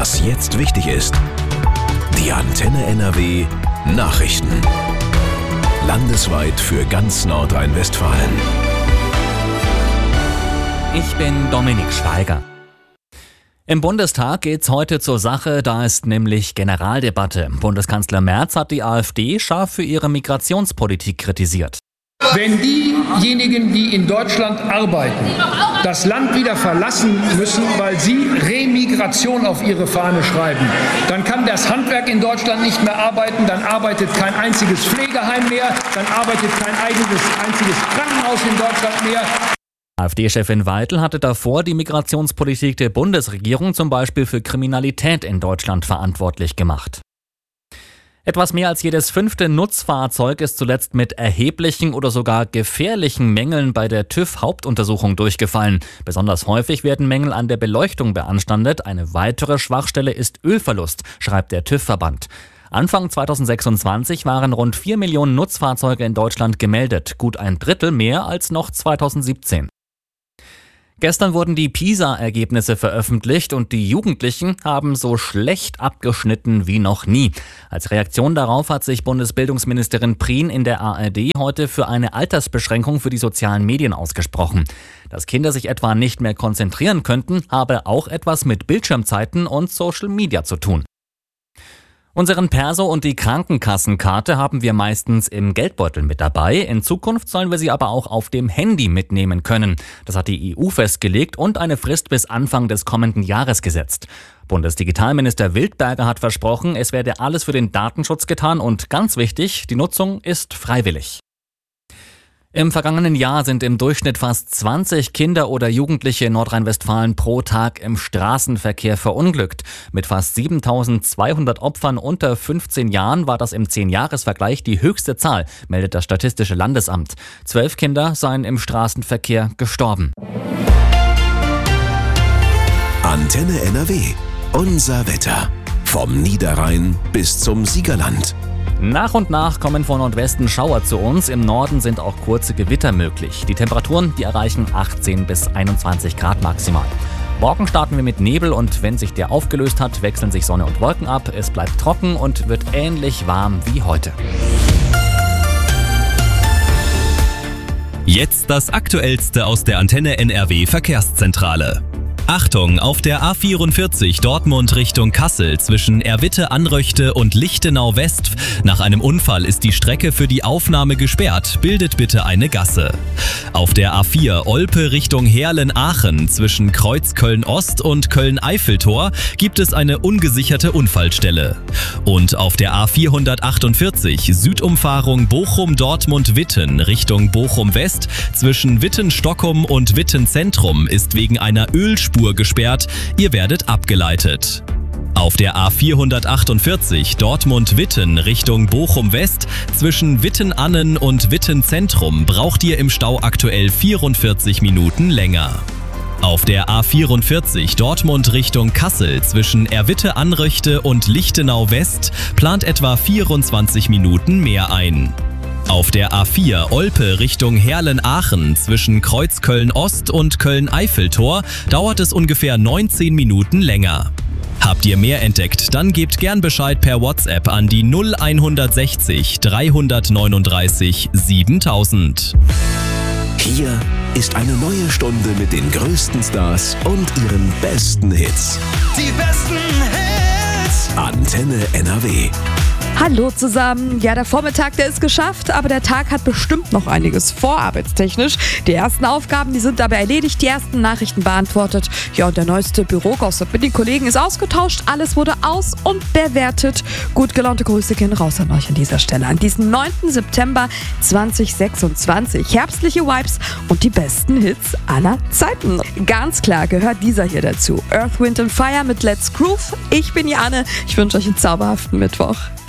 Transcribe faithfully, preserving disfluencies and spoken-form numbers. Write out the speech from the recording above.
Was jetzt wichtig ist. Die Antenne N R W Nachrichten. Landesweit für ganz Nordrhein-Westfalen. Ich bin Dominik Schweiger. Im Bundestag geht's heute zur Sache, da ist nämlich Generaldebatte. Bundeskanzler Merz hat die AfD scharf für ihre Migrationspolitik kritisiert. Wenn diejenigen, die in Deutschland arbeiten, das Land wieder verlassen müssen, weil sie Remigration auf ihre Fahne schreiben, dann kann das Handwerk in Deutschland nicht mehr arbeiten, dann arbeitet kein einziges Pflegeheim mehr, dann arbeitet kein eigenes, einziges Krankenhaus in Deutschland mehr. AfD-Chefin Weidel hatte davor die Migrationspolitik der Bundesregierung zum Beispiel für Kriminalität in Deutschland verantwortlich gemacht. Etwas mehr als jedes fünfte Nutzfahrzeug ist zuletzt mit erheblichen oder sogar gefährlichen Mängeln bei der TÜV-Hauptuntersuchung durchgefallen. Besonders häufig werden Mängel an der Beleuchtung beanstandet. Eine weitere Schwachstelle ist Ölverlust, schreibt der TÜV-Verband. Anfang zweitausendsechsundzwanzig waren rund vier Millionen Nutzfahrzeuge in Deutschland gemeldet, gut ein Drittel mehr als noch zweitausendsiebzehn. Gestern wurden die PISA-Ergebnisse veröffentlicht und die Jugendlichen haben so schlecht abgeschnitten wie noch nie. Als Reaktion darauf hat sich Bundesbildungsministerin Prien in der A R D heute für eine Altersbeschränkung für die sozialen Medien ausgesprochen. Dass Kinder sich etwa nicht mehr konzentrieren könnten, habe auch etwas mit Bildschirmzeiten und Social Media zu tun. Unseren Perso und die Krankenkassenkarte haben wir meistens im Geldbeutel mit dabei. In Zukunft sollen wir sie aber auch auf dem Handy mitnehmen können. Das hat die E U festgelegt und eine Frist bis Anfang des kommenden Jahres gesetzt. Bundesdigitalminister Wildberger hat versprochen, es werde alles für den Datenschutz getan und ganz wichtig, die Nutzung ist freiwillig. Im vergangenen Jahr sind im Durchschnitt fast zwanzig Kinder oder Jugendliche in Nordrhein-Westfalen pro Tag im Straßenverkehr verunglückt. Mit fast siebentausendzweihundert Opfern unter fünfzehn Jahren war das im zehn-Jahres-Vergleich die höchste Zahl, meldet das Statistische Landesamt. Zwölf Kinder seien im Straßenverkehr gestorben. Antenne N R W. Unser Wetter. Vom Niederrhein bis zum Siegerland. Nach und nach kommen von Nordwesten Schauer zu uns. Im Norden sind auch kurze Gewitter möglich. Die Temperaturen, die erreichen achtzehn bis einundzwanzig Grad maximal. Morgen starten wir mit Nebel und wenn sich der aufgelöst hat, wechseln sich Sonne und Wolken ab. Es bleibt trocken und wird ähnlich warm wie heute. Jetzt das Aktuellste aus der Antenne N R W Verkehrszentrale. Achtung, auf der A vierundvierzig Dortmund Richtung Kassel zwischen Erwitte-Anröchte und Lichtenau-West. Nach einem Unfall ist die Strecke für die Aufnahme gesperrt. Bildet bitte eine Gasse. Auf der A vier Olpe Richtung Heerlen-Aachen zwischen Kreuzköln-Ost und Köln-Eiffeltor gibt es eine ungesicherte Unfallstelle. Und auf der A vierhundertachtundvierzig Südumfahrung Bochum-Dortmund-Witten Richtung Bochum-West zwischen Witten-Stockholm und Witten-Zentrum ist wegen einer Ölspur gesperrt, ihr werdet abgeleitet. Auf der A vierhundertachtundvierzig Dortmund-Witten Richtung Bochum-West zwischen Witten-Annen und Witten-Zentrum braucht ihr im Stau aktuell vierundvierzig Minuten länger. Auf der A vierundvierzig Dortmund Richtung Kassel zwischen Erwitte-Anröchte und Lichtenau-West plant etwa vierundzwanzig Minuten mehr ein. Auf der A vier Olpe Richtung Heerlen-Aachen zwischen Kreuzköln-Ost und Köln-Eiffeltor dauert es ungefähr neunzehn Minuten länger. Habt ihr mehr entdeckt, dann gebt gern Bescheid per WhatsApp an die null hundertsechzig dreihundertneununddreißig siebentausend. Hier ist eine neue Stunde mit den größten Stars und ihren besten Hits. Die besten Hits. Antenne N R W. Hallo zusammen. Ja, der Vormittag, der ist geschafft, aber der Tag hat bestimmt noch einiges vor, arbeitstechnisch. Die ersten Aufgaben, die sind dabei erledigt, die ersten Nachrichten beantwortet. Ja, und der neueste Bürogossip mit den Kollegen ist ausgetauscht, alles wurde aus- und bewertet. Gut gelaunte Grüße gehen raus an euch an dieser Stelle. An diesem neunten September zweitausendsechsundzwanzig. Herbstliche Vibes und die besten Hits aller Zeiten. Ganz klar gehört dieser hier dazu. Earth, Wind and Fire mit Let's Groove. Ich bin Janne. Ich wünsche euch einen zauberhaften Mittwoch.